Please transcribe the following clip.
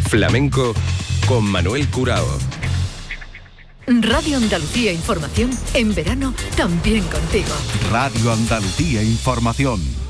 Flamenco con Manuel Curao. Radio Andalucía Información, en verano también contigo. Radio Andalucía Información.